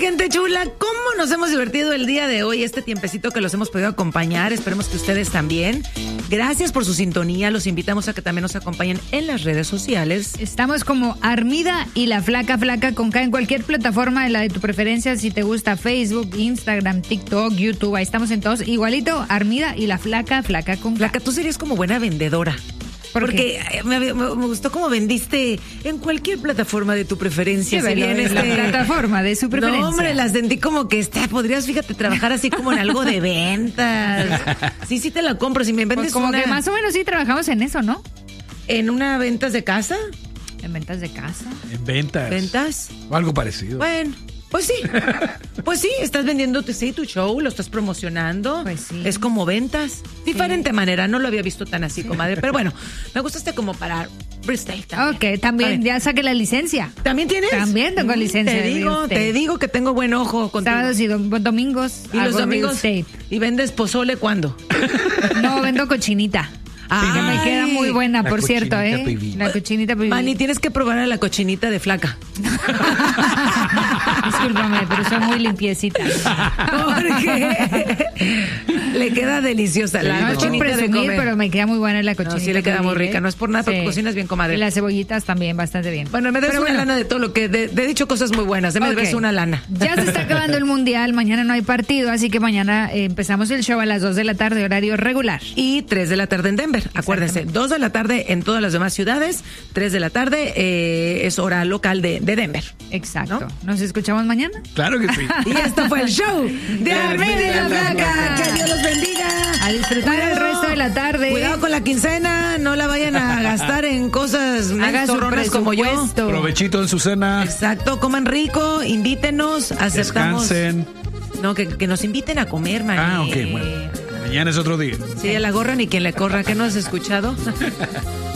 gente chula, ¿cómo nos hemos divertido el día de hoy? Este tiempecito que los hemos podido acompañar, esperemos que ustedes también. Gracias por su sintonía, los invitamos a que también nos acompañen en las redes sociales. Estamos como Armida y la Flaca con K en cualquier plataforma de la de tu preferencia, si te gusta Facebook, Instagram, TikTok, YouTube, ahí estamos en todos. Igualito, Armida y la Flaca con K. Flaca, tú serías como buena vendedora. Porque me gustó cómo vendiste en cualquier plataforma de tu preferencia. Sí, la plataforma de su preferencia. No, hombre, la sentí como que podrías, fíjate, trabajar así como en algo de ventas. Sí te la compro. Si me vendes pues como que más o menos sí trabajamos en eso, ¿no? ¿En una ventas de casa? ¿En ventas de casa? En ventas. ¿Ventas? O algo parecido. Bueno. Pues sí, estás vendiendo tu show, lo estás promocionando. Pues sí. Es como ventas. Diferente manera, no lo había visto tan así, comadre. Pero bueno, me gustaste como para Bristol también. Ok, también ya saqué la licencia. ¿También tienes? También tengo licencia. Te digo que tengo buen ojo contigo. Sábados y domingos. ¿Y los domingos? ¿Y vendes pozole cuándo? No, vendo cochinita. Que me queda muy buena, por cierto, La cochinita pibil. Manny, tienes que probar a la cochinita de Flaca. Discúlpame, pero soy muy limpiecita. Porque le queda deliciosa la cochinita de comer. Pero me queda muy buena la cochinita. No, sí le queda muy rica. No es por nada, porque cocinas bien, comadre. Y las cebollitas también, bastante bien. Bueno, me debes una lana de todo lo que... He dicho cosas muy buenas. Me debes una lana. Ya se está acabando el Mundial. Mañana no hay partido, así que mañana empezamos el show a las 2 de la tarde, horario regular. Y 3 de la tarde en Denver. Acuérdense, 2 de la tarde en todas las demás ciudades, 3 de la tarde es hora local de Denver. Exacto. ¿No? ¿Nos escuchamos mañana? Claro que sí. Y esto fue el show de Armida y la Flaca. Que Dios los bendiga. A disfrutar el resto de la tarde. Cuidado con la quincena, no la vayan a gastar en cosas zorronas como yo. Provechito en su cena. Exacto, coman rico, invítenos, aceptamos. Descansen. No, que nos inviten a comer, man. Ok, bueno. Mañana es otro día. Sí, a la gorra ni quien le corra, ¿qué no has escuchado?